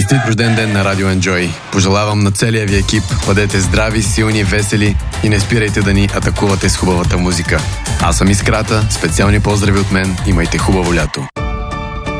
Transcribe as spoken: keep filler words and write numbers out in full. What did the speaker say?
Честит рожден ден на Радио Enjoy. Пожелавам на целия ви екип, бъдете здрави, силни, весели и не спирайте да ни атакувате с хубавата музика. Аз съм Искрата, специални поздрави от мен, имайте хубаво лято.